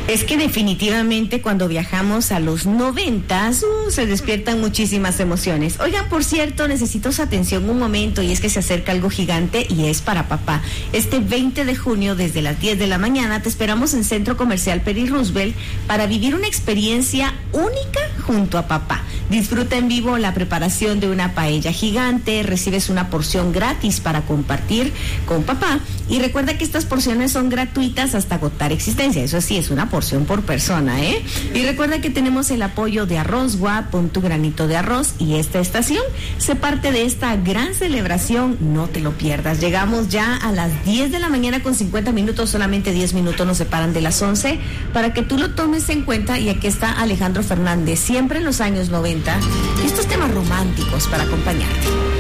Es que definitivamente cuando viajamos a los 90s, se despiertan muchísimas emociones. Oigan, por cierto, necesito su atención un momento, y es que se acerca algo gigante y es para papá. Este 20 de junio, desde las 10 de la mañana, te esperamos en Centro Comercial Peri Roosevelt para vivir una experiencia única junto a papá. Disfruta en vivo la preparación de una paella gigante, recibes una porción gratis para compartir con papá, y recuerda que estas porciones son gratuitas hasta agotar existencia. Eso sí, es una porción por persona, ¿eh? Y recuerda que tenemos el apoyo de Arroz Gua, pon tu granito de arroz, y esta estación se parte de esta gran celebración. No te lo pierdas. Llegamos ya a las 10 de la mañana con 50 minutos, solamente 10 minutos nos separan de las 11, para que tú lo tomes en cuenta. Y aquí está Alejandro Fernández, siempre en los años 90, y estos temas románticos para acompañarte.